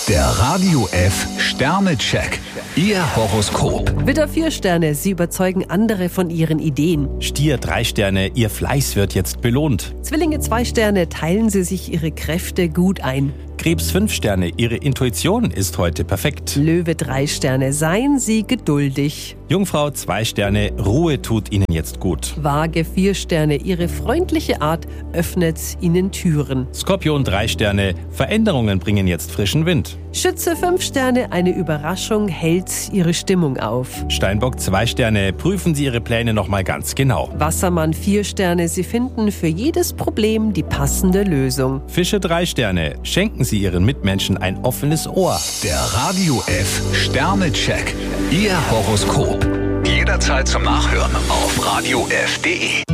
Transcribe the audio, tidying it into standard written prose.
Der Radio F Sternecheck. Ihr Horoskop. Widder 4 Sterne, Sie überzeugen andere von Ihren Ideen. Stier 3 Sterne, Ihr Fleiß wird jetzt belohnt. Zwillinge 2 Sterne, teilen Sie sich Ihre Kräfte gut ein. Krebs 5 Sterne, Ihre Intuition ist heute perfekt. Löwe 3 Sterne, seien Sie geduldig. Jungfrau 2 Sterne, Ruhe tut Ihnen jetzt gut. Waage 4 Sterne, Ihre freundliche Art öffnet Ihnen Türen. Skorpion 3 Sterne, Veränderungen bringen jetzt frischen Wind. Schütze 5 Sterne, eine Überraschung hält Ihre Stimmung auf. Steinbock 2 Sterne, prüfen Sie Ihre Pläne nochmal ganz genau. Wassermann 4 Sterne, Sie finden für jedes Problem die passende Lösung. Fische 3 Sterne, schenken Sie Ihren Mitmenschen ein offenes Ohr. Der Radio F Sternecheck. Ihr Horoskop. Jederzeit zum Nachhören auf radiof.de.